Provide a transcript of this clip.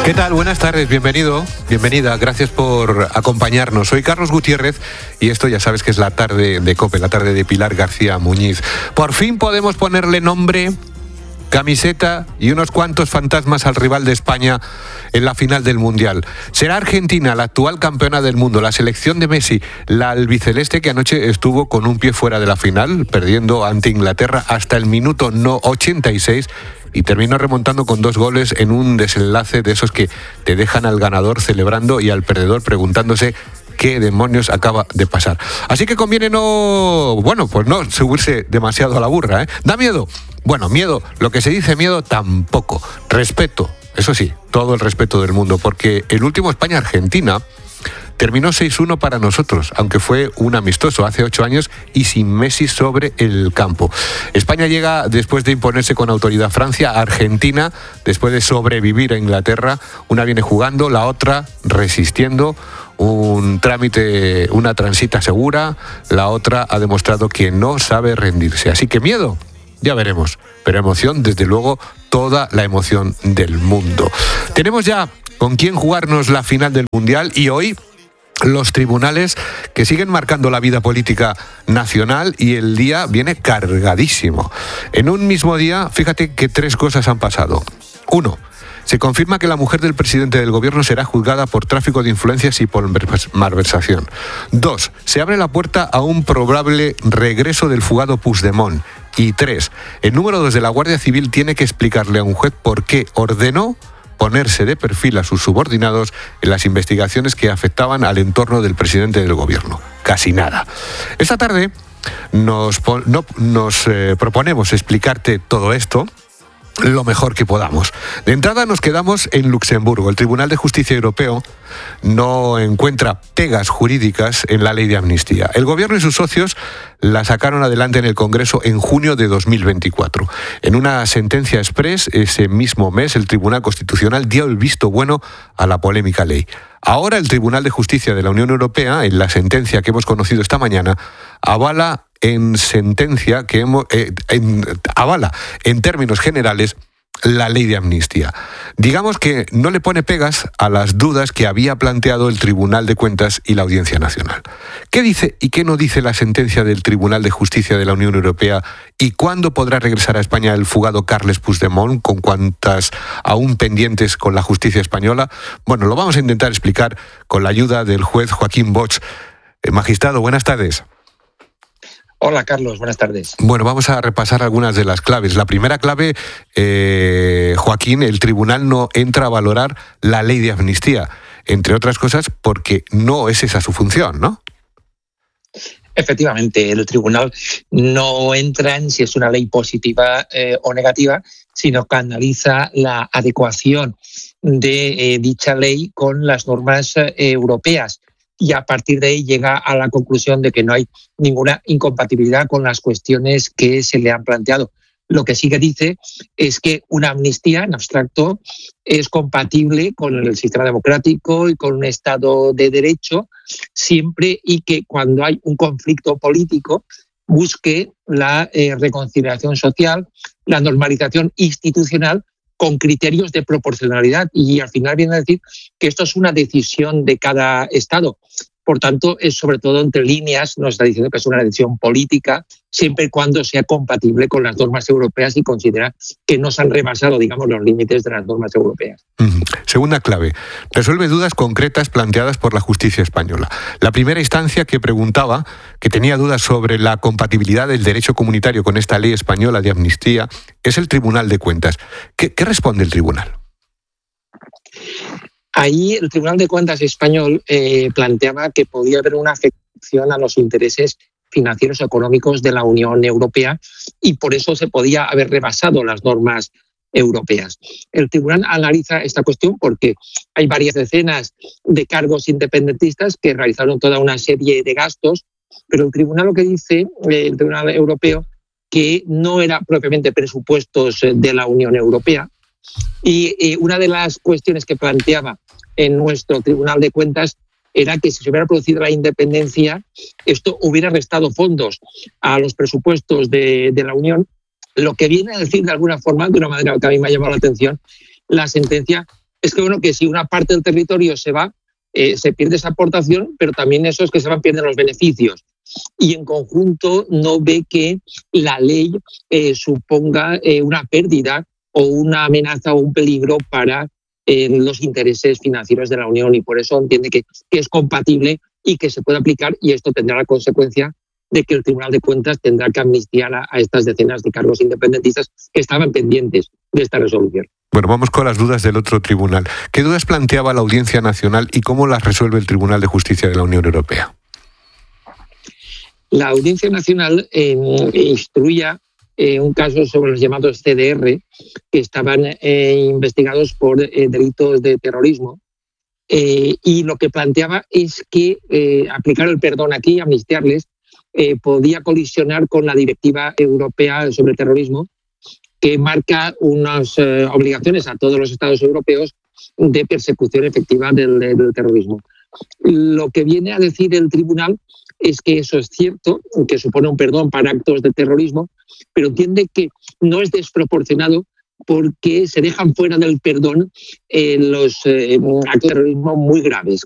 ¿Qué tal? Buenas tardes, bienvenido, bienvenida, gracias por acompañarnos. Soy Carlos Gutiérrez y esto ya sabes que es la tarde de COPE, la tarde de Pilar García Muñiz. Por fin podemos ponerle nombre, camiseta y unos cuantos fantasmas al rival de España en la final del Mundial. Será Argentina, la actual campeona del mundo, la selección de Messi, la albiceleste que anoche estuvo con un pie fuera de la final, perdiendo ante Inglaterra hasta el minuto 86 y terminó remontando con 2 goles en un desenlace de esos que te dejan al ganador celebrando y al perdedor preguntándose qué demonios acaba de pasar. Así que conviene no subirse demasiado a la burra, ¿eh? ¿Da miedo? Bueno, miedo, lo que se dice miedo tampoco. Respeto, eso sí, todo el respeto del mundo, porque el último España-Argentina terminó 6-1 para nosotros, aunque fue un amistoso hace 8 años y sin Messi sobre el campo. España llega después de imponerse con autoridad a Francia, Argentina después de sobrevivir a Inglaterra. Una viene jugando, la otra resistiendo. Un trámite, una transita segura, la otra ha demostrado que no sabe rendirse. Así que miedo, ya veremos, pero emoción, desde luego, toda la emoción del mundo. Tenemos ya con quién jugarnos la final del Mundial y hoy los tribunales que siguen marcando la vida política nacional y el día viene cargadísimo. En un mismo día, fíjate que 3 cosas han pasado. 1. Se confirma que la mujer del presidente del gobierno será juzgada por tráfico de influencias y por malversación. 2. Se abre la puerta a un probable regreso del fugado Puigdemont. Y 3. El número 2 de la Guardia Civil tiene que explicarle a un juez por qué ordenó ponerse de perfil a sus subordinados en las investigaciones que afectaban al entorno del presidente del gobierno. Casi nada. Esta tarde nos proponemos explicarte todo esto lo mejor que podamos. De entrada nos quedamos en Luxemburgo. El Tribunal de Justicia Europeo no encuentra pegas jurídicas en la ley de amnistía. El gobierno y sus socios la sacaron adelante en el Congreso en junio de 2024. En una sentencia express, ese mismo mes, el Tribunal Constitucional dio el visto bueno a la polémica ley. Ahora el Tribunal de Justicia de la Unión Europea, en la sentencia que hemos conocido esta mañana, avala en términos generales la ley de amnistía. Digamos que no le pone pegas a las dudas que había planteado el Tribunal de Cuentas y la Audiencia Nacional. ¿Qué dice y qué no dice la sentencia del Tribunal de Justicia de la Unión Europea y cuándo podrá regresar a España el fugado Carles Puigdemont, con cuantas aún pendientes con la justicia española? Bueno, lo vamos a intentar explicar con la ayuda del juez Joaquín Bosch. Magistrado, buenas tardes. Hola, Carlos, buenas tardes. Bueno, vamos a repasar algunas de las claves. La primera clave, Joaquín, el tribunal no entra a valorar la ley de amnistía, entre otras cosas porque no es esa su función, ¿no? Efectivamente, el tribunal no entra en si es una ley positiva o negativa, sino que analiza la adecuación de dicha ley con las normas europeas. Y a partir de ahí llega a la conclusión de que no hay ninguna incompatibilidad con las cuestiones que se le han planteado. Lo que sí que dice es que una amnistía, en abstracto, es compatible con el sistema democrático y con un Estado de Derecho, siempre y que cuando hay un conflicto político busque la reconciliación social, la normalización institucional, con criterios de proporcionalidad, y al final viene a decir que esto es una decisión de cada Estado. Por tanto, es sobre todo entre líneas, nos está diciendo que es una decisión política, siempre y cuando sea compatible con las normas europeas y considera que no se han rebasado, digamos, los límites de las normas europeas. Segunda clave, resuelve dudas concretas planteadas por la justicia española. La primera instancia que preguntaba, que tenía dudas sobre la compatibilidad del derecho comunitario con esta ley española de amnistía, es el Tribunal de Cuentas. ¿Qué responde el tribunal? Ahí el Tribunal de Cuentas español planteaba que podía haber una afectación a los intereses financieros y económicos de la Unión Europea y por eso se podía haber rebasado las normas europeas. El tribunal analiza esta cuestión porque hay varias decenas de cargos independentistas que realizaron toda una serie de gastos, pero el tribunal lo que dice, el Tribunal Europeo, que no era propiamente presupuestos de la Unión Europea. Y una de las cuestiones que planteaba en nuestro Tribunal de Cuentas era que si se hubiera producido la independencia, esto hubiera restado fondos a los presupuestos de la Unión, lo que viene a decir de alguna forma, de una manera que a mí me ha llamado la atención, la sentencia, es que, bueno, que si una parte del territorio se va, se pierde esa aportación, pero también esos que se van pierden los beneficios. Y en conjunto no ve que la ley suponga una pérdida o una amenaza o un peligro para los intereses financieros de la Unión, y por eso entiende que es compatible y que se puede aplicar, y esto tendrá la consecuencia de que el Tribunal de Cuentas tendrá que amnistiar a estas decenas de cargos independentistas que estaban pendientes de esta resolución. Bueno, vamos con las dudas del otro tribunal. ¿Qué dudas planteaba la Audiencia Nacional y cómo las resuelve el Tribunal de Justicia de la Unión Europea? La Audiencia Nacional instruía un caso sobre los llamados CDR, que estaban investigados por delitos de terrorismo, y lo que planteaba es que aplicar el perdón aquí, amnistiarles, podía colisionar con la Directiva Europea sobre Terrorismo, que marca unas obligaciones a todos los Estados europeos de persecución efectiva del terrorismo. Lo que viene a decir el tribunal es que eso es cierto, que supone un perdón para actos de terrorismo, pero entiende que no es desproporcionado porque se dejan fuera del perdón los actos de terrorismo muy graves,